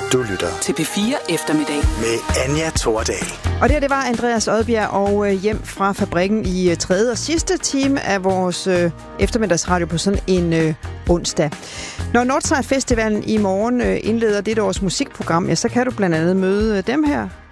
Du lytter til P4 Eftermiddag med Anja Thordal. Og det var Andreas Odbjerg og hjem fra fabrikken i tredje og sidste time af vores eftermiddagsradio på sådan en onsdag. Når Northside Festivalen i morgen indleder dette års musikprogram, ja, så kan du blandt andet møde dem her.